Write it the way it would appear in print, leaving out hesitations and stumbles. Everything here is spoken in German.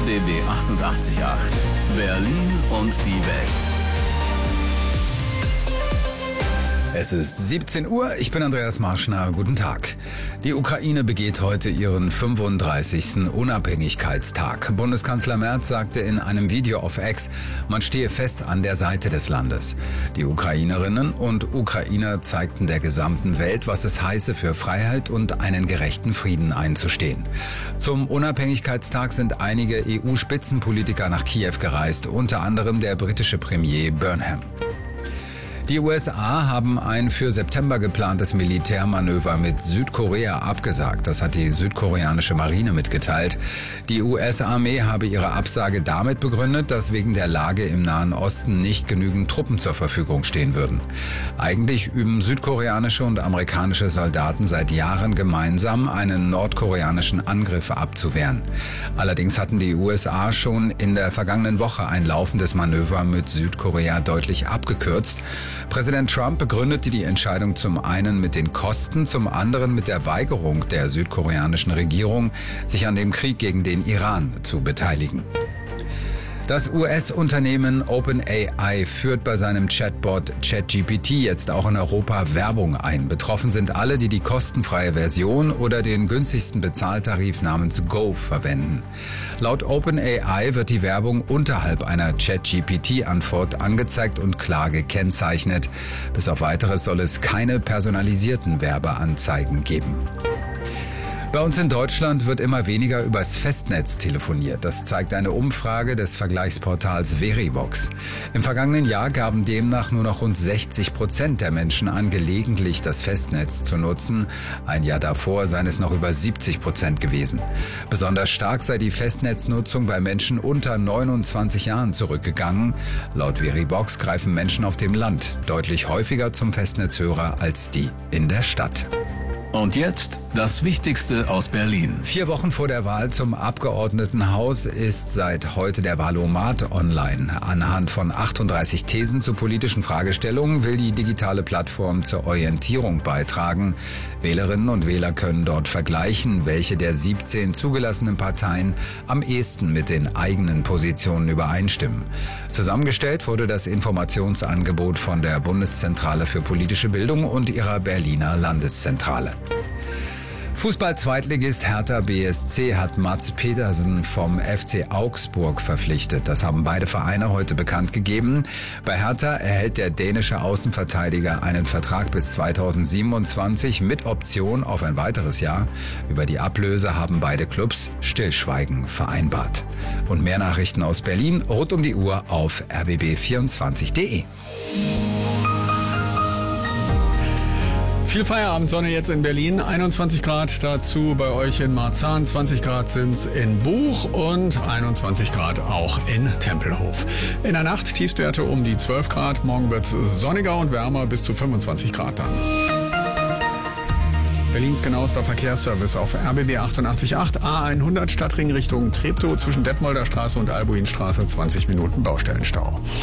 RBB 88.8 Berlin und die Welt. Es ist 17 Uhr, ich bin Andreas Marschner, guten Tag. Die Ukraine begeht heute ihren 35. Unabhängigkeitstag. Bundeskanzler Merz sagte in einem Video auf X, man stehe fest an der Seite des Landes. Die Ukrainerinnen und Ukrainer zeigten der gesamten Welt, was es heiße, für Freiheit und einen gerechten Frieden einzustehen. Zum Unabhängigkeitstag sind einige EU-Spitzenpolitiker nach Kiew gereist, unter anderem der britische Premier Burnham. Die USA haben ein für September geplantes Militärmanöver mit Südkorea abgesagt. Das hat die südkoreanische Marine mitgeteilt. Die US-Armee habe ihre Absage damit begründet, dass wegen der Lage im Nahen Osten nicht genügend Truppen zur Verfügung stehen würden. Eigentlich üben südkoreanische und amerikanische Soldaten seit Jahren gemeinsam, einen nordkoreanischen Angriff abzuwehren. Allerdings hatten die USA schon in der vergangenen Woche ein laufendes Manöver mit Südkorea deutlich abgekürzt. Präsident Trump begründete die Entscheidung zum einen mit den Kosten, zum anderen mit der Weigerung der südkoreanischen Regierung, sich an dem Krieg gegen den Iran zu beteiligen. Das US-Unternehmen OpenAI führt bei seinem Chatbot ChatGPT jetzt auch in Europa Werbung ein. Betroffen sind alle, die die kostenfreie Version oder den günstigsten Bezahltarif namens Go verwenden. Laut OpenAI wird die Werbung unterhalb einer ChatGPT-Antwort angezeigt und klar gekennzeichnet. Bis auf Weiteres soll es keine personalisierten Werbeanzeigen geben. Bei uns in Deutschland wird immer weniger übers Festnetz telefoniert. Das zeigt eine Umfrage des Vergleichsportals Verivox. Im vergangenen Jahr gaben demnach nur noch rund 60% der Menschen an, gelegentlich das Festnetz zu nutzen. Ein Jahr davor seien es noch über 70% gewesen. Besonders stark sei die Festnetznutzung bei Menschen unter 29 Jahren zurückgegangen. Laut Verivox greifen Menschen auf dem Land deutlich häufiger zum Festnetzhörer als die in der Stadt. Und jetzt das Wichtigste aus Berlin. 4 Wochen vor der Wahl zum Abgeordnetenhaus ist seit heute der Wahlomat online. Anhand von 38 Thesen zu politischen Fragestellungen will die digitale Plattform zur Orientierung beitragen. Wählerinnen und Wähler können dort vergleichen, welche der 17 zugelassenen Parteien am ehesten mit den eigenen Positionen übereinstimmen. Zusammengestellt wurde das Informationsangebot von der Bundeszentrale für politische Bildung und ihrer Berliner Landeszentrale. Fußball-Zweitligist Hertha BSC hat Mads Pedersen vom FC Augsburg verpflichtet. Das haben beide Vereine heute bekannt gegeben. Bei Hertha erhält der dänische Außenverteidiger einen Vertrag bis 2027 mit Option auf ein weiteres Jahr. Über die Ablöse haben beide Clubs Stillschweigen vereinbart. Und mehr Nachrichten aus Berlin rund um die Uhr auf rbb24.de. Viel Feierabendsonne jetzt in Berlin, 21 Grad dazu bei euch in Marzahn, 20 Grad sind's in Buch und 21 Grad auch in Tempelhof. In der Nacht Tiefstwerte um die 12 Grad, morgen wird's sonniger und wärmer bis zu 25 Grad dann. Berlins genauester Verkehrsservice auf RBB 88.8 A100 Stadtring Richtung Treptow zwischen Detmolder Straße und Albuinstraße 20 Minuten Baustellenstau.